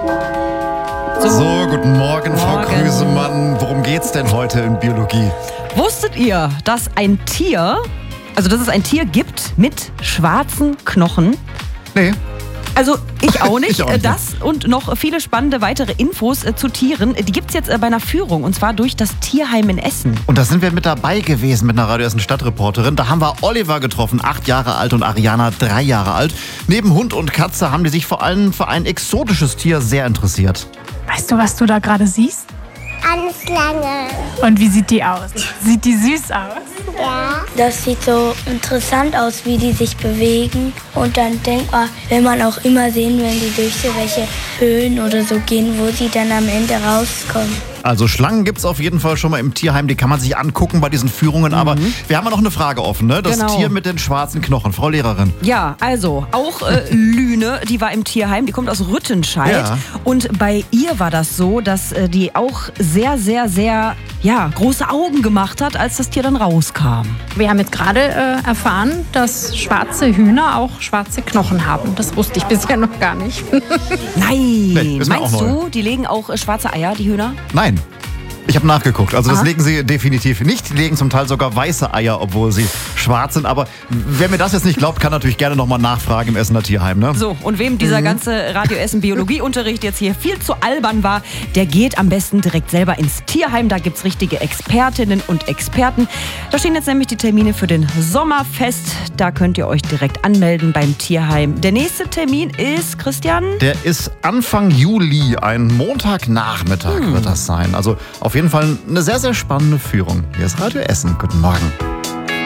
So, guten Morgen, Frau Grüsemann. Worum geht's denn heute in Biologie? Wusstet ihr, dass es ein Tier gibt mit schwarzen Knochen? Nee. Also ich auch nicht. Ich auch nicht. Das und noch viele spannende weitere Infos zu Tieren, die gibt's jetzt bei einer Führung, und zwar durch das Tierheim in Essen. Und da sind wir mit dabei gewesen mit einer Radio Essen Stadtreporterin. Da haben wir Oliver getroffen, 8 Jahre alt, und Ariana, 3 Jahre alt. Neben Hund und Katze haben die sich vor allem für ein exotisches Tier sehr interessiert. Weißt du, was du da gerade siehst? Eine Schlange. Und wie sieht die aus? Sieht die süß aus? Ja. Das sieht so interessant aus, wie die sich bewegen. Und dann denkt man, will man auch immer sehen, wenn die durch so welche Höhlen oder so gehen, wo sie dann am Ende rauskommen. Also Schlangen gibt's auf jeden Fall schon mal im Tierheim, die kann man sich angucken bei diesen Führungen. Aber wir haben ja noch eine Frage offen, ne? Das Genau. Tier mit den schwarzen Knochen. Frau Lehrerin. Ja, also auch Lüne, die war im Tierheim, die kommt aus Rüttenscheid. Ja. Und bei ihr war das so, dass die auch sehr, sehr, sehr große Augen gemacht hat, als das Tier dann rauskam. Wir haben jetzt gerade erfahren, dass schwarze Hühner auch schwarze Knochen haben. Das wusste ich bisher noch gar nicht. Nein, Nee, ist mir meinst auch neu. du, die legen auch schwarze Eier, die Hühner? Nein. Ich habe nachgeguckt. Also das Aha. legen sie definitiv nicht. Die legen zum Teil sogar weiße Eier, obwohl sie schwarz sind. Aber wer mir das jetzt nicht glaubt, kann natürlich gerne nochmal nachfragen im Essener Tierheim. Ne? So, und wem dieser ganze Radio Essen Biologieunterricht jetzt hier viel zu albern war, der geht am besten direkt selber ins Tierheim. Da gibt's richtige Expertinnen und Experten. Da stehen jetzt nämlich die Termine für den Sommer fest. Da könnt ihr euch direkt anmelden beim Tierheim. Der nächste Termin ist, Christian? Der ist Anfang Juli, ein Montagnachmittag wird das sein. Also auf jeden Fall eine sehr, sehr spannende Führung. Hier ist Radio Essen. Guten Morgen.